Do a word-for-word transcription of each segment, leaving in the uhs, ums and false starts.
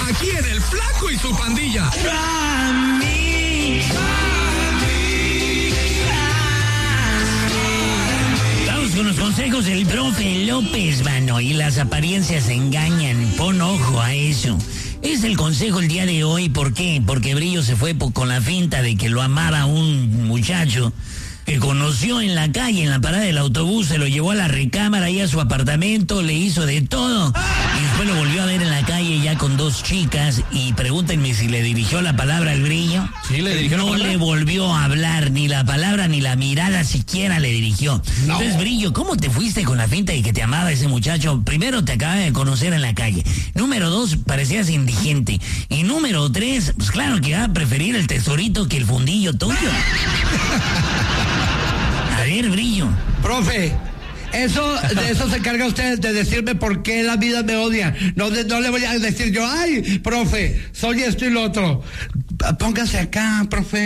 aquí en El Flaco y su Pandilla. Vamos con los consejos del profe López, mano. Y las apariencias engañan. Pon ojo a eso. Es el consejo el día de hoy. ¿Por qué? Porque Brillo se fue con la finta de que lo amaba un muchacho que conoció en la calle, en la parada del autobús, se lo llevó a la recámara y a su apartamento, le hizo de todo. Y después lo volvió a ver en la calle ya con dos chicas. Y pregúntenme si le dirigió la palabra al Brillo. Sí, le dirigió No la palabra. le volvió a hablar, ni la palabra ni la mirada siquiera le dirigió. No. Entonces, Brillo, ¿cómo te fuiste con la finta de que te amaba ese muchacho? Primero, te acaba de conocer en la calle. Número dos, parecías indigente. Y número tres, pues claro que va a preferir el tesorito que el fundillo tuyo. A ver, Brillo. Profe, eso, de eso se encarga usted, de decirme por qué la vida me odia. No, de- no le voy a decir yo, ay, profe, soy esto y lo otro. Póngase acá, profe.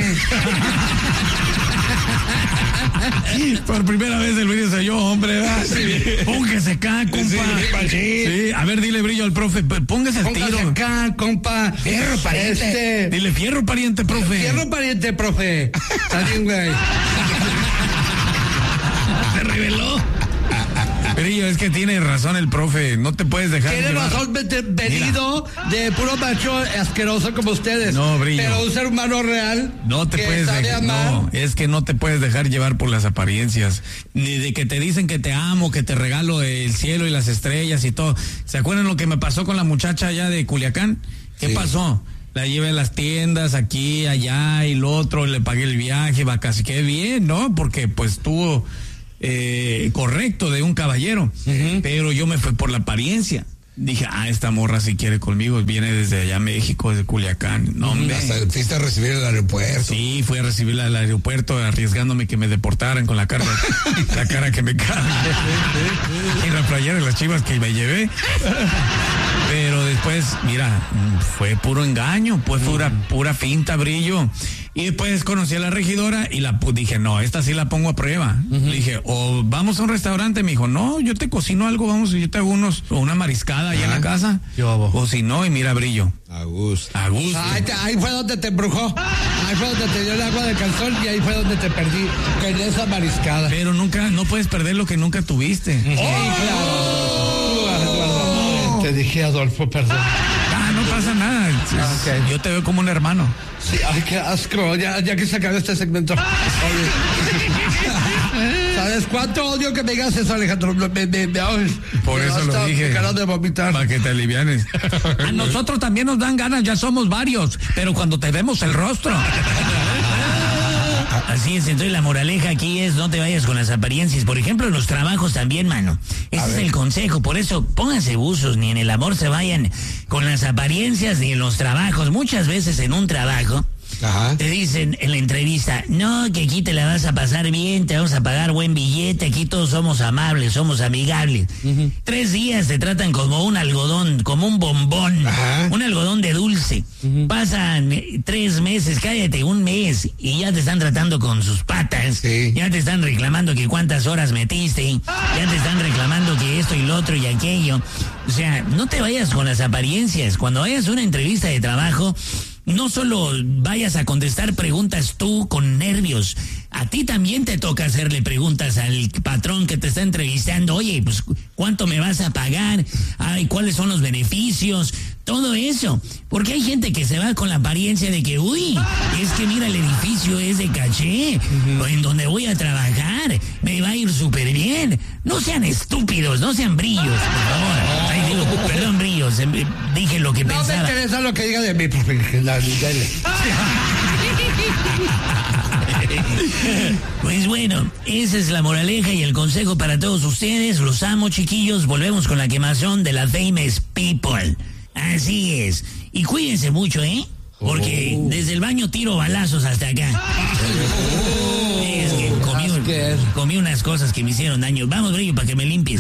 Por primera vez el Brillo soy yo, hombre, ¿verdad? Póngase acá, compa. Sí, sí. Sí, a ver, dile, Brillo, al profe, p- póngase el Póngase tiro. acá, compa. Fierro, pariente. Este, Dile, fierro, pariente, profe. fierro pariente, profe. Está bien, güey. Se reveló. Brillo, es que tiene razón el profe, no te puedes dejar Tiene llevar. razón, vete- venido de puro macho asqueroso como ustedes. No, Brillo. Pero un ser humano real. No te que puedes sabe dejar, amar. no, es que no te puedes dejar llevar por las apariencias, ni de que te dicen que te amo, que te regalo el cielo y las estrellas y todo. ¿Se acuerdan lo que me pasó con la muchacha allá de Culiacán? ¿Qué Sí. pasó? La llevé a las tiendas, aquí, allá y lo otro, le pagué el viaje, vacaciones, qué bien, ¿no? Porque pues estuvo eh, correcto de un caballero, pero yo me fui por la apariencia. Dije, ah, esta morra si quiere conmigo, viene desde allá México, desde Culiacán. No, hombre. Hasta fuiste a recibir el aeropuerto. Sí, fui a recibirla al aeropuerto arriesgándome que me deportaran con la cara, la cara que me cae. Y la playera de las Chivas que me llevé. Pero después, mira, fue puro engaño, pues pura, pura finta, Brillo. Y después conocí a la regidora y la pu- dije, no, esta sí la pongo a prueba. Le dije, o vamos a un restaurante. Me dijo, no, yo te cocino algo, vamos, yo te hago unos, o una mariscada allá en la casa. O si no, y mira, Brillo. A gusto. A gusto. Ahí, te- ahí fue donde te embrujó. Ahí fue donde te dio el agua de calzón y ahí fue donde te perdí con esa mariscada. Pero nunca, no puedes perder lo que nunca tuviste. Sí, claro. Eduardo. Te dije, Adolfo, perdón. Ah, no pasa nada. ok. Yo te veo como un hermano. Sí, ay, qué asco. Ya, ya que se acabó este segmento. Oye. ¿Sabes cuánto odio que me digas eso, Alejandro? Me, me, me, me- ay, Por me eso basta, lo dije. me ganas de vomitar. Para que te alivianes. A nosotros también nos dan ganas, ya somos varios. Pero cuando te vemos el rostro. Así es, entonces la moraleja aquí es no te vayas con las apariencias. Por ejemplo, en los trabajos también, mano. Ese es el consejo. Por eso, pónganse buzos, ni en el amor se vayan con las apariencias ni en los trabajos. Muchas veces en un trabajo Ajá. te dicen en la entrevista, no, que aquí te la vas a pasar bien, te vamos a pagar buen billete, aquí todos somos amables, somos amigables. Tres días te tratan como un algodón, como un bombón, Ajá. un algodón de dulce. Pasan eh, tres meses, cállate, un mes, y ya te están tratando con sus patas. Sí. Ya te están reclamando que cuántas horas metiste, ya te están reclamando que esto y lo otro y aquello. O sea, no te vayas con las apariencias. Cuando vayas a una entrevista de trabajo, no solo vayas a contestar preguntas tú con nervios, a ti también te toca hacerle preguntas al patrón que te está entrevistando. Oye, pues, ¿cuánto me vas a pagar? Ay, ¿cuáles son los beneficios? Todo eso. Porque hay gente que se va con la apariencia de que, uy, es que mira, el edificio es de caché, en donde voy a trabajar, me va a ir súper bien. No sean estúpidos, no sean brillos, por favor. Ay, digo, perdón, brillos, em, dije lo que No me pensaba. interesa lo que diga de mí, profe. La- dale. Pues bueno, esa es la moraleja y el consejo para todos ustedes. Los amo, chiquillos. Volvemos con la quemazón de la Famous People. Así es. Y cuídense mucho, ¿eh? Porque desde el baño tiro balazos hasta acá. Es que comí, un- comí unas cosas que me hicieron daño. Vamos, Brillo, para que me limpies.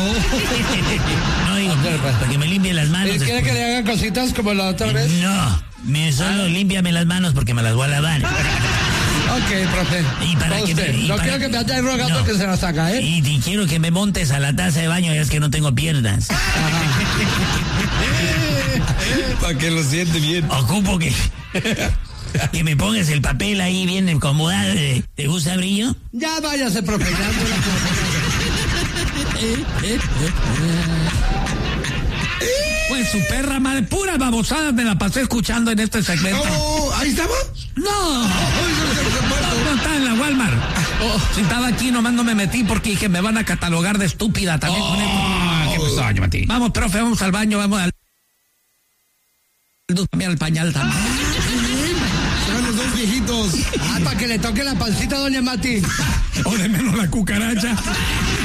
No digo, para que me limpies las manos. ¿Quiere después. que le hagan cositas como la otra vez? No, me solo límpiame las manos porque me las voy a lavar. Ok, profe. Y para Va que usted. me- y no para quiero que que- me andes rogando no. que se la saca, ¿eh? Y, y quiero que me montes a la taza de baño, ya es que no tengo piernas. Para que lo siente bien. Ocupo que... que me pongas el papel ahí bien acomodado. ¿Te gusta, Brillo? Ya váyase, profe. Ya, Pues su perra madre, pura babosada me la pasé escuchando en este segmento. Oh, ¿ahí estaba? No, no está en la Walmart. Oh, si estaba aquí nomás no me metí porque dije me van a catalogar de estúpida también con esto. ¿Qué pasó, yo, Mati? Vamos, profe, vamos al baño, vamos al... también al pañal también. Se van los dos viejitos. Ah, para que le toque la pancita a doña Mati. O de menos la cucaracha.